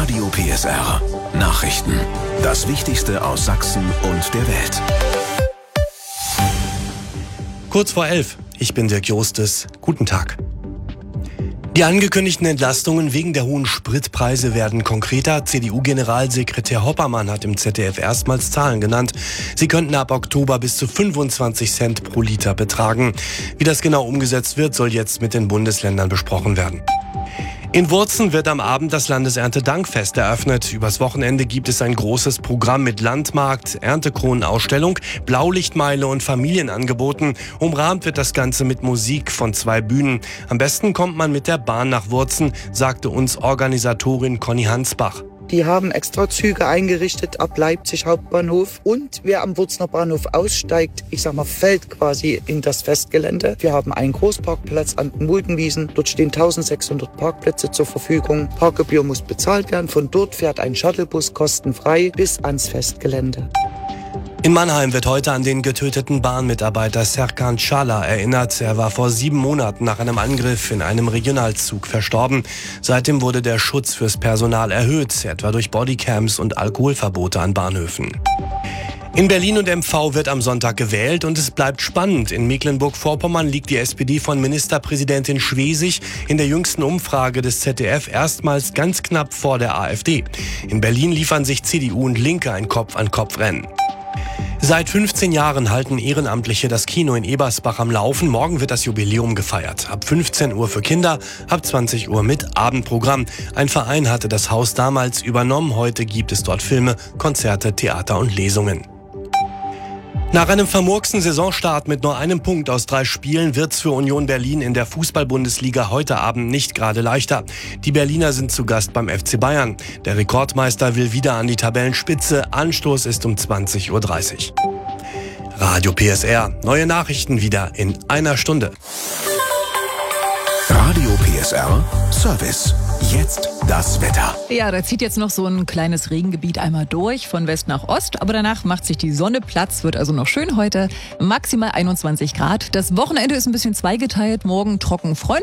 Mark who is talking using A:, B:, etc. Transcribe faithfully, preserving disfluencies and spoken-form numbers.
A: Radio P S R. Nachrichten. Das Wichtigste aus Sachsen und der Welt.
B: Kurz vor elf. Ich bin Dirk Jostes. Guten Tag. Die angekündigten Entlastungen wegen der hohen Spritpreise werden konkreter. C D U-Generalsekretär Hoppermann hat im Z D F erstmals Zahlen genannt. Sie könnten ab Oktober bis zu fünfundzwanzig Cent pro Liter betragen. Wie das genau umgesetzt wird, soll jetzt mit den Bundesländern besprochen werden. In Wurzen wird am Abend das Landeserntedankfest eröffnet. Übers Wochenende gibt es ein großes Programm mit Landmarkt, Erntekronenausstellung, Blaulichtmeile und Familienangeboten. Umrahmt wird das Ganze mit Musik von zwei Bühnen. Am besten kommt man mit der Bahn nach Wurzen, sagte uns Organisatorin Conny Hansbach.
C: Die haben extra Züge eingerichtet ab Leipzig Hauptbahnhof. Und wer am Wurzner Bahnhof aussteigt, ich sag mal, fällt quasi in das Festgelände. Wir haben einen Großparkplatz an den Muldenwiesen. Dort stehen eintausendsechshundert Parkplätze zur Verfügung. Parkgebühr muss bezahlt werden. Von dort fährt ein Shuttlebus kostenfrei bis ans Festgelände.
B: In Mannheim wird heute an den getöteten Bahnmitarbeiter Serkan Çağlar erinnert. Er war vor sieben Monaten nach einem Angriff in einem Regionalzug verstorben. Seitdem wurde der Schutz fürs Personal erhöht, etwa durch Bodycams und Alkoholverbote an Bahnhöfen. In Berlin und M V wird am Sonntag gewählt und es bleibt spannend. In Mecklenburg-Vorpommern liegt die S P D von Ministerpräsidentin Schwesig in der jüngsten Umfrage des Z D F erstmals ganz knapp vor der AfD. In Berlin liefern sich C D U und Linke ein Kopf-an-Kopf-Rennen. Seit fünfzehn Jahren halten Ehrenamtliche das Kino in Ebersbach am Laufen. Morgen wird das Jubiläum gefeiert. Ab fünfzehn Uhr für Kinder, ab zwanzig Uhr mit Abendprogramm. Ein Verein hatte das Haus damals übernommen. Heute gibt es dort Filme, Konzerte, Theater und Lesungen. Nach einem vermurksten Saisonstart mit nur einem Punkt aus drei Spielen wird's für Union Berlin in der Fußball-Bundesliga heute Abend nicht gerade leichter. Die Berliner sind zu Gast beim F C Bayern. Der Rekordmeister will wieder an die Tabellenspitze. Anstoß ist um zwanzig Uhr dreißig. Radio P S R. Neue Nachrichten wieder in einer Stunde.
A: Radio P S R Service. Jetzt das Wetter.
D: Ja, da zieht jetzt noch so ein kleines Regengebiet einmal durch, von West nach Ost. Aber danach macht sich die Sonne Platz, wird also noch schön heute. Maximal einundzwanzig Grad. Das Wochenende ist ein bisschen zweigeteilt. Morgen trocken, freundlich.